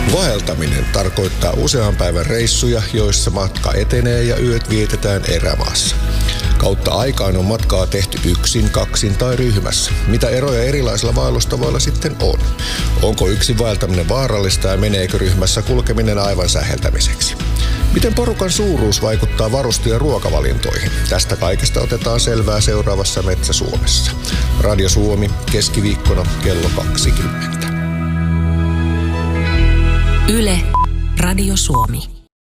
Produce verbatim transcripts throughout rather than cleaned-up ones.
Vaeltaminen tarkoittaa usean päivän reissuja, joissa matka etenee ja yöt vietetään erämaassa. Kautta aikaan on matkaa tehty yksin, kaksin tai ryhmässä. Mitä eroja erilaisilla vaellustavoilla sitten on? Onko yksin vaeltaminen vaarallista ja meneekö ryhmässä kulkeminen aivan säheltämiseksi? Miten porukan suuruus vaikuttaa varuste- ja ruokavalintoihin? Tästä kaikesta otetaan selvää seuraavassa Metsä Suomessa. Radio Suomi, keskiviikkona kello kaksikymmentä. Yle, Radio Suomi.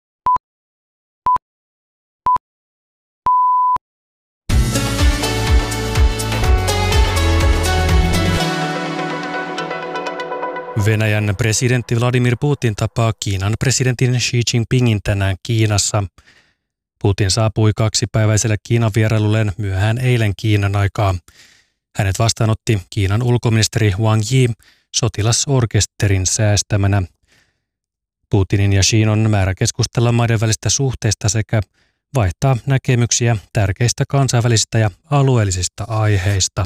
Venäjän presidentti Vladimir Putin tapaa Kiinan presidentin Xi Jinpingin tänään Kiinassa. Putin saapui kaksipäiväiselle Kiinan vierailulleen myöhään eilen Kiinan aikaa. Hänet vastaanotti Kiinan ulkoministeri Wang Yi sotilasorkesterin säästämänä. Putinin ja Xin on määrä keskustella maiden välistä suhteista sekä vaihtaa näkemyksiä tärkeistä kansainvälisistä ja alueellisista aiheista.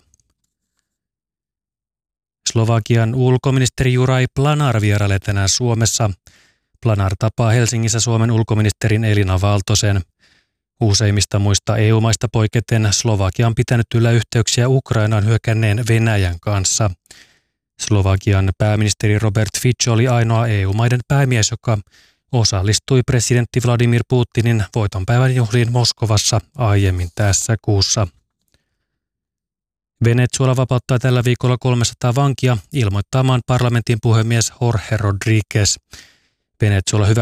Slovakian ulkoministeri Juraj Planar vierailee tänään Suomessa. Planar tapaa Helsingissä Suomen ulkoministerin Elina Valtosen. Useimmista muista E U-maista poiketen Slovakia on pitänyt yllä yhteyksiä Ukrainaan hyökänneen Venäjän kanssa. Slovakian pääministeri Robert Fico oli ainoa E U-maiden päämies, joka osallistui presidentti Vladimir Putinin voitonpäivän juhliin Moskovassa aiemmin tässä kuussa. Venezuela vapauttaa tällä viikolla kolmesataa vankia, ilmoittaa maan parlamentin puhemies Jorge Rodríguez. Venezuela hyvä